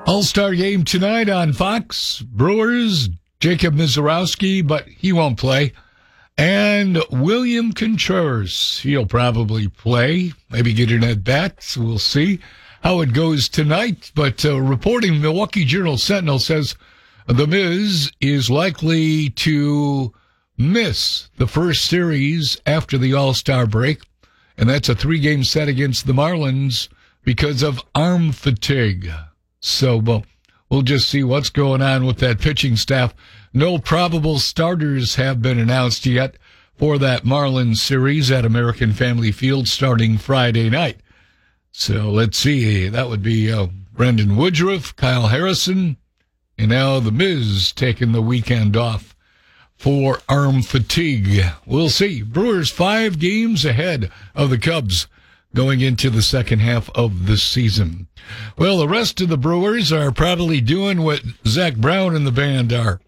All-Star game tonight on Fox. Brewers, Jacob Misiorowski, but he won't play. And William Contreras, he'll probably play, maybe get an at-bat. We'll see how it goes tonight. But reporting Milwaukee Journal-Sentinel says the Miz is likely to miss the first series after the All-Star break. And that's a 3-game set against the Marlins because of arm fatigue. So we'll just see what's going on with that pitching staff. No probable starters have been announced yet for that Marlins series at American Family Field starting Friday night. So let's see. That would be Brendan Woodruff, Kyle Harrison, and now the Miz taking the weekend off for arm fatigue. We'll see. Brewers 5 games ahead of the Cubs going into the second half of the season. Well, the rest of the Brewers are probably doing what Zach Brown and the band are.